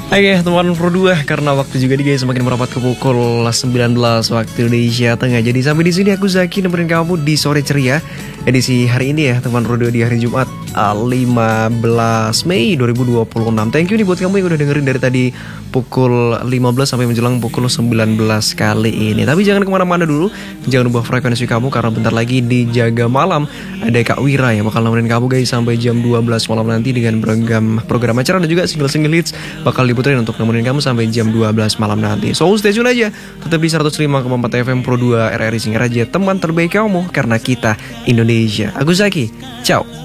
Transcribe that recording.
Oke teman Pro 2, karena waktu juga nih guys semakin merapat ke pukul 19 waktu Indonesia Tengah. Jadi sampai di sini aku Zaki nemenin kamu di sore ceria edisi hari ini ya teman Pro 2 di hari Jumat 15 Mei 2026. Thank you nih buat kamu yang udah dengerin dari tadi pukul 15 sampai menjelang pukul 19 kali ini. Tapi jangan kemana-mana dulu, jangan ubah frekuensi kamu karena bentar lagi di Jaga Malam ada Kak Wira yang bakal nemenin kamu guys sampai jam 12 malam nanti dengan program acara dan juga single-single hits bakal diputerin untuk nemenin kamu sampai jam 12 malam nanti. So stay tune aja, tetap di 105,4 FM Pro 2 RRI Singaraja, teman terbaik kamu karena kita Indonesia. Aku Zaki, ciao.